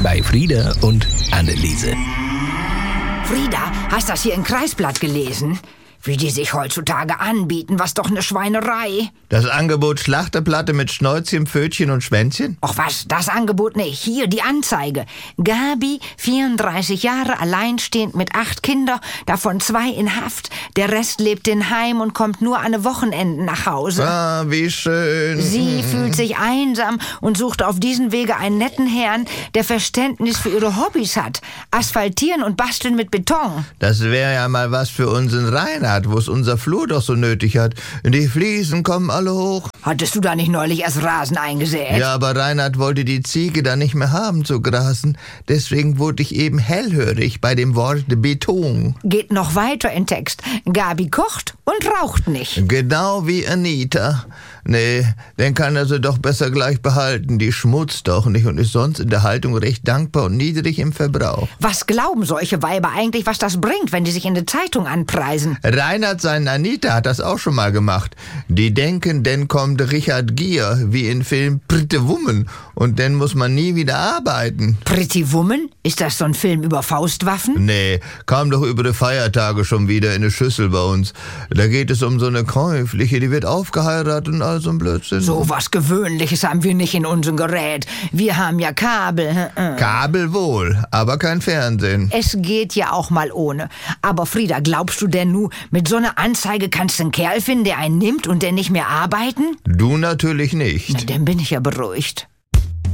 bei Frieda und Anneliese. Frieda, hast das hier im Kreisblatt gelesen? Wie die sich heutzutage anbieten, was doch eine Schweinerei. Das Angebot Schlachterplatte mit Schnäuzchen, Pfötchen und Schwänzchen? Och was, das Angebot nicht. Hier, die Anzeige. Gabi, 34 Jahre, alleinstehend mit 8 Kindern, davon 2 in Haft. Der Rest lebt in Heim und kommt nur an den Wochenenden nach Hause. Ah, wie schön. Sie fühlt sich einsam und sucht auf diesen Wege einen netten Herrn, der Verständnis für ihre Hobbys hat. Asphaltieren und basteln mit Beton. Das wäre ja mal was für unseren Reinhard, wo es unser Flur doch so nötig hat. Die Fliesen kommen alle hoch. Hattest du da nicht neulich erst Rasen eingesät? Ja, aber Reinhard wollte die Ziege da nicht mehr haben zu grasen. Deswegen wurde ich eben hellhörig bei dem Wort Beton. Geht noch weiter im Text. Gabi kocht und raucht nicht. Genau wie Anita. Nee, den kann er sie doch besser gleich behalten. Die schmutzt doch nicht und ist sonst in der Haltung recht dankbar und niedrig im Verbrauch. Was glauben solche Weiber eigentlich, was das bringt, wenn die sich in der Zeitung anpreisen? Reinhard seine Anita hat das auch schon mal gemacht. Die denken, denn kommt Richard Gere, wie im Film Pretty Woman. Und dann muss man nie wieder arbeiten. Pretty Woman? Ist das so ein Film über Faustwaffen? Nee, kam doch über die Feiertage schon wieder in eine Schüssel bei uns. Da geht es um so eine Käufliche, die wird aufgeheiratet und all so ein Blödsinn. So was Gewöhnliches haben wir nicht in unserem Gerät. Wir haben ja Kabel. Kabel wohl, aber kein Fernsehen. Es geht ja auch mal ohne. Aber Frieda, glaubst du denn nu, mit so einer Anzeige kannst du einen Kerl finden, der einen nimmt und der nicht mehr arbeiten? Du natürlich nicht. Na, dann bin ich ja beruhigt.